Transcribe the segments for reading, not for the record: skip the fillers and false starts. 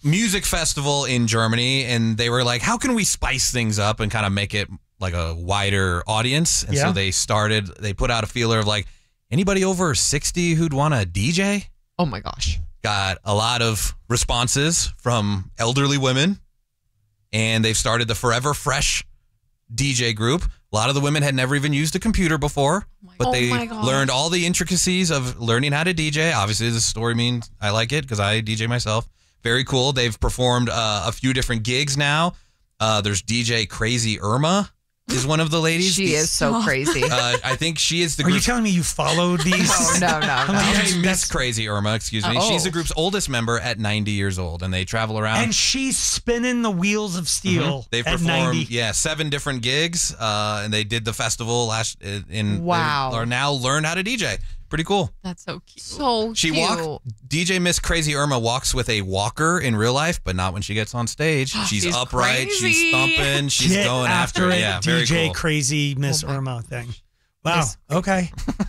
music festival in Germany, and they were like, how can we spice things up and kind of make it like a wider audience? And so they put out a feeler of like, anybody over 60 who'd want to DJ? Oh my gosh. Got a lot of responses from elderly women, and they've started the Forever Fresh DJ group. A lot of the women had never even used a computer before, but they learned all the intricacies of learning how to DJ. Obviously, this story means I like it because I DJ myself. Very cool. They've performed a few different gigs now. There's DJ Crazy Irma is one of the ladies. She is so crazy. I think she is the Are group. you telling me you followed these? No. Miss Crazy Irma, excuse me. She's the group's oldest member at 90 years old, and they travel around. And she's spinning the wheels of steel. They've at performed, 90. 7 different gigs, and they did the festival Wow. They are now learned how to DJ. Pretty cool. That's so cute. So She cute. DJ Miss Crazy Irma walks with a walker in real life, but not when she gets on stage. She's upright, crazy. she's thumping, she's Get going after it. Yeah, very DJ cool. Crazy Miss Irma thing. Wow. Okay.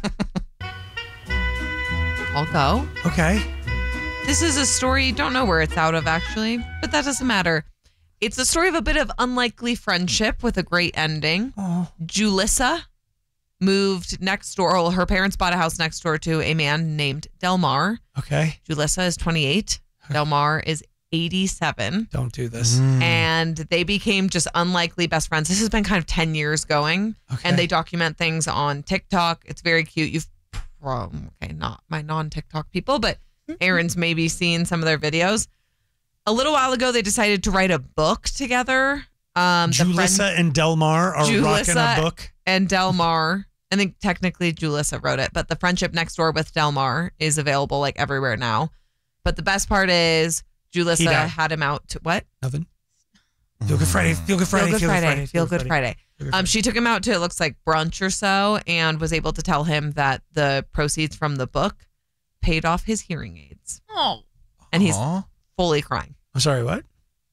I'll go. Okay. This is a story, don't know where it's out of actually, but that doesn't matter. It's a story of a bit of unlikely friendship with a great ending. Oh. Julissa moved next door. Well, her parents bought a house next door to a man named Delmar. Okay. Julissa is 28. Delmar is 87. Don't do this. And they became just unlikely best friends. This has been kind of 10 years going. Okay. And they document things on TikTok. It's very cute. You've not my non-TikTok people, but Aaron's maybe seen some of their videos. A little while ago, they decided to write a book together. Julissa and Delmar are rocking a book. And Delmar, I think technically Julissa wrote it, but the Friendship Next Door with Delmar is available like everywhere now. But the best part is Julissa had him out to what? Nothing. Feel Good Friday. Feel Good Friday. Feel Good Friday. She took him out to, it looks like brunch or so, and was able to tell him that the proceeds from the book paid off his hearing aids. Oh. And he's fully crying. I'm sorry, what?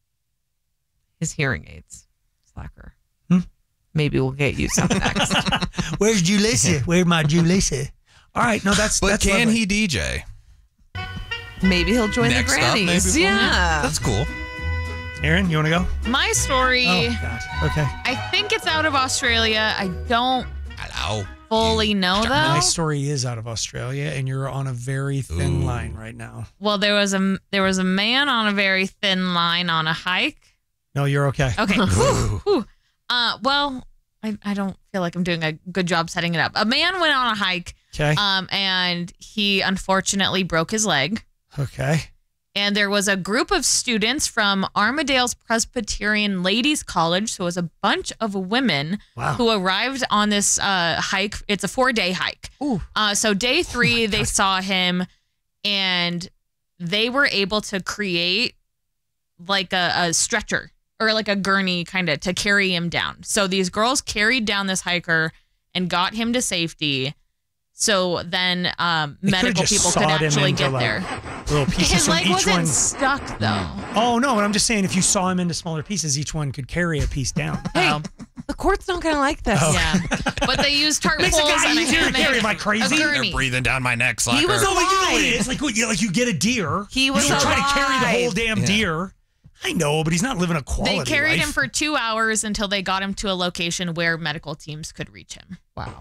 His hearing aids. Slacker. Maybe we'll get you some next. Where's Julissa? Where's my Julissa? All right, no, that's. But that's can lovely. he DJ? Maybe he'll join Next the up, grannies. maybe. Yeah. That's cool. Aaron, you want to go? My story, Oh, God. Okay. I think it's out of Australia. I don't Hello. fully know, though. My story is out of Australia, and you're on a very thin line right now. Well, there was a man on a very thin line on a hike. No, you're okay. Okay. Whew. Well, I don't feel like I'm doing a good job setting it up. A man went on a hike. Okay. And he unfortunately broke his leg. Okay. And there was a group of students from Armadale's Presbyterian Ladies College. So it was a bunch of women who arrived on this hike. It's a 4-day hike. So day 3, they saw him, and they were able to create like a stretcher or like a gurney kind of to carry him down. So these girls carried down this hiker and got him to safety. So then medical people could actually get there. Little pieces His from leg each wasn't one. stuck, though. Oh, no, but I'm just saying if you saw him into smaller pieces, each one could carry a piece down. Hey, the court's not going to like this. Yeah. But they used tarp Makes a poles guy and a easier to hammock, carry. Am I crazy? a They're gurney. breathing down my neck, Slacker. He was No, but you know what it alive. is. Like you get a deer. He was you try to carry the whole alive. damn deer. I know, but he's not living a quality They carried life. him for 2 hours until they got him to a location where medical teams could reach him. Wow.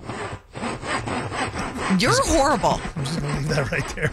You're horrible. I'm just going to leave that right there.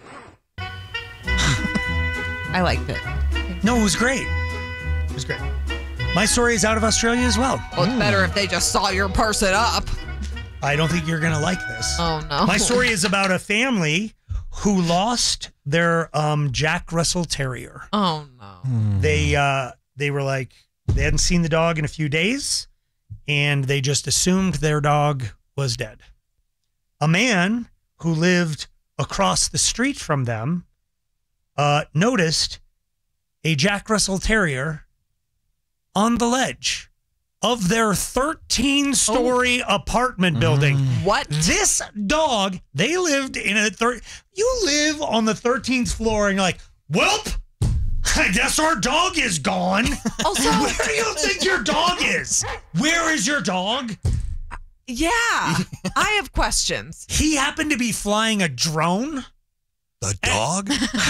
I liked it. No, it was great. It was great. My story is out of Australia as well. Well, it's better if they just saw your person up. I don't think you're going to like this. Oh, no. My story is about a family who lost their Jack Russell Terrier. Oh, no. They were like, they hadn't seen the dog in a few days, and they just assumed their dog was dead. A man who lived across the street from them noticed a Jack Russell Terrier on the ledge of their 13-story apartment building. What? This dog, they lived in a you live on the 13th floor and you're like, welp, I guess our dog is gone. Also, Where do you think your dog is? Where is your dog? yeah, I have questions. He happened to be flying a drone The dog?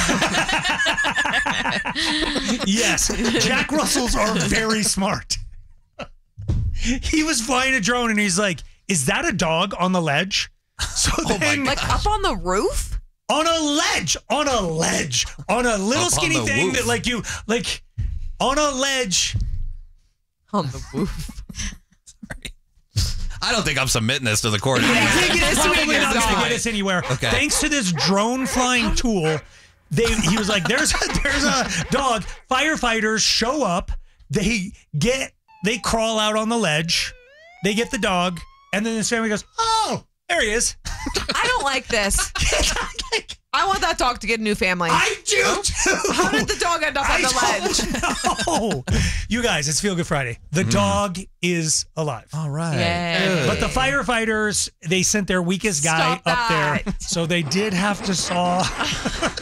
Yes, Jack Russells are very smart. He was flying a drone and he's like, is that a dog on the ledge? So then, Like up on the roof? on a ledge, on a little Up on skinny the thing roof. that like on a ledge. On the roof. I don't think I'm submitting this to the court. I think it's This probably week not is going to on. get us anywhere. Okay. Thanks to this drone flying tool, he was like, there's a dog. Firefighters show up. They crawl out on the ledge. They get the dog, and then this family goes, oh, there he is. I don't like this. I want that dog to get a new family. I do too. How did the dog end up on the ledge? No. You guys, it's Feel Good Friday. The dog is alive. All right. Yay. Good. But the firefighters, they sent their weakest guy Stop up there. that. So they did have to saw